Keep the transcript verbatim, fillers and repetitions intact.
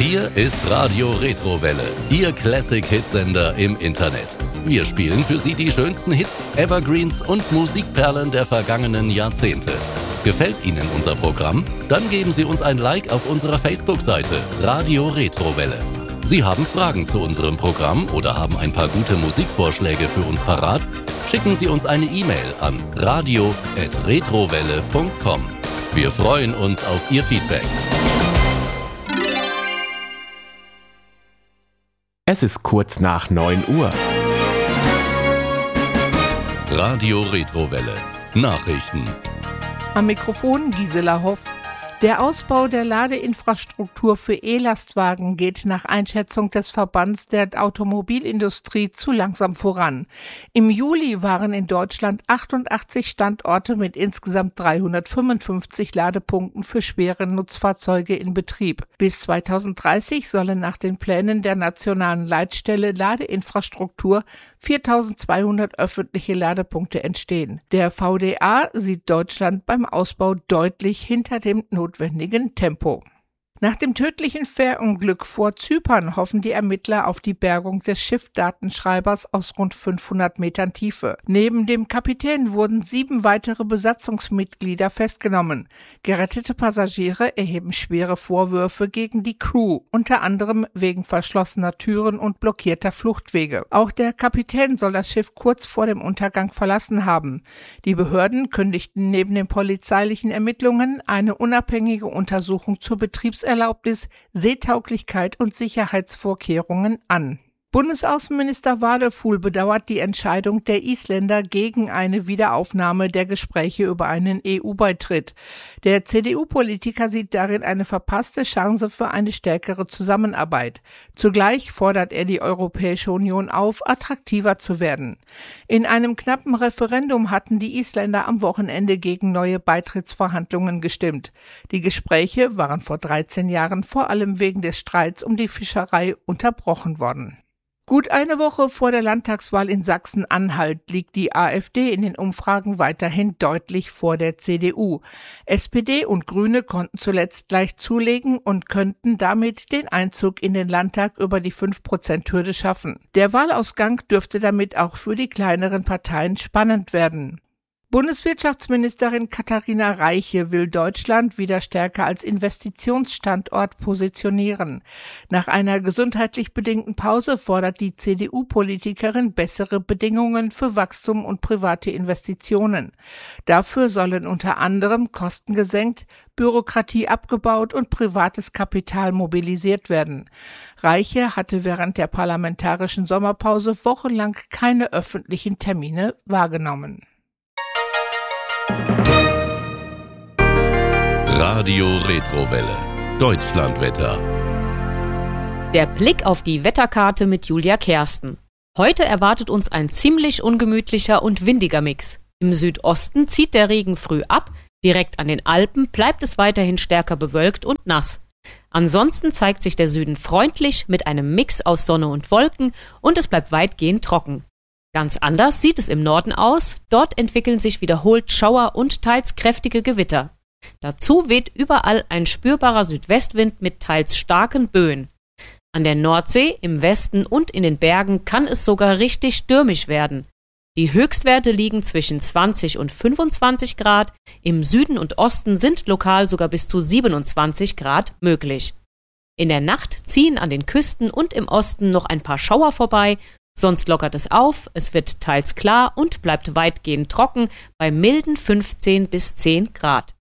Hier ist Radio Retrowelle, Ihr Classic-Hitsender im Internet. Wir spielen für Sie die schönsten Hits, Evergreens und Musikperlen der vergangenen Jahrzehnte. Gefällt Ihnen unser Programm? Dann geben Sie uns ein Like auf unserer Facebook-Seite Radio Retrowelle. Sie haben Fragen zu unserem Programm oder haben ein paar gute Musikvorschläge für uns parat? Schicken Sie uns eine E-Mail an radio at retrowelle punkt com. Wir freuen uns auf Ihr Feedback. Es ist kurz nach neun Uhr. Radio Retrowelle. Nachrichten. Am Mikrofon Gisela Hoff. Der Ausbau der Ladeinfrastruktur für E-Lastwagen geht nach Einschätzung des Verbands der Automobilindustrie zu langsam voran. Im Juli waren in Deutschland achtundachtzig Standorte mit insgesamt dreihundertfünfundfünfzig Ladepunkten für schwere Nutzfahrzeuge in Betrieb. Bis zweitausenddreißig sollen nach den Plänen der nationalen Leitstelle Ladeinfrastruktur viertausendzweihundert öffentliche Ladepunkte entstehen. Der V D A sieht Deutschland beim Ausbau deutlich hinter dem notwendigen Tempo. Nach dem tödlichen Fährunglück vor Zypern hoffen die Ermittler auf die Bergung des Schiffdatenschreibers aus rund fünfhundert Metern Tiefe. Neben dem Kapitän wurden sieben weitere Besatzungsmitglieder festgenommen. Gerettete Passagiere erheben schwere Vorwürfe gegen die Crew, unter anderem wegen verschlossener Türen und blockierter Fluchtwege. Auch der Kapitän soll das Schiff kurz vor dem Untergang verlassen haben. Die Behörden kündigten neben den polizeilichen Ermittlungen eine unabhängige Untersuchung zur Betriebserlaubnis, Seetauglichkeit und Sicherheitsvorkehrungen an. Bundesaußenminister Wadefuhl bedauert die Entscheidung der Isländer gegen eine Wiederaufnahme der Gespräche über einen E U-Beitritt. Der C D U-Politiker sieht darin eine verpasste Chance für eine stärkere Zusammenarbeit. Zugleich fordert er die Europäische Union auf, attraktiver zu werden. In einem knappen Referendum hatten die Isländer am Wochenende gegen neue Beitrittsverhandlungen gestimmt. Die Gespräche waren vor dreizehn Jahren vor allem wegen des Streits um die Fischerei unterbrochen worden. Gut eine Woche vor der Landtagswahl in Sachsen-Anhalt liegt die AfD in den Umfragen weiterhin deutlich vor der C D U. S P D und Grüne konnten zuletzt leicht zulegen und könnten damit den Einzug in den Landtag über die fünf Prozent Hürde schaffen. Der Wahlausgang dürfte damit auch für die kleineren Parteien spannend werden. Bundeswirtschaftsministerin Katharina Reiche will Deutschland wieder stärker als Investitionsstandort positionieren. Nach einer gesundheitlich bedingten Pause fordert die C D U-Politikerin bessere Bedingungen für Wachstum und private Investitionen. Dafür sollen unter anderem Kosten gesenkt, Bürokratie abgebaut und privates Kapital mobilisiert werden. Reiche hatte während der parlamentarischen Sommerpause wochenlang keine öffentlichen Termine wahrgenommen. Radio Retrowelle. Deutschlandwetter. Der Blick auf die Wetterkarte mit Julia Kersten. Heute erwartet uns ein ziemlich ungemütlicher und windiger Mix. Im Südosten zieht der Regen früh ab, direkt an den Alpen bleibt es weiterhin stärker bewölkt und nass. Ansonsten zeigt sich der Süden freundlich mit einem Mix aus Sonne und Wolken und es bleibt weitgehend trocken. Ganz anders sieht es im Norden aus, dort entwickeln sich wiederholt Schauer und teils kräftige Gewitter. Dazu weht überall ein spürbarer Südwestwind mit teils starken Böen. An der Nordsee, im Westen und in den Bergen kann es sogar richtig stürmisch werden. Die Höchstwerte liegen zwischen zwanzig und fünfundzwanzig Grad, im Süden und Osten sind lokal sogar bis zu siebenundzwanzig Grad möglich. In der Nacht ziehen an den Küsten und im Osten noch ein paar Schauer vorbei, sonst lockert es auf, es wird teils klar und bleibt weitgehend trocken bei milden fünfzehn bis zehn Grad.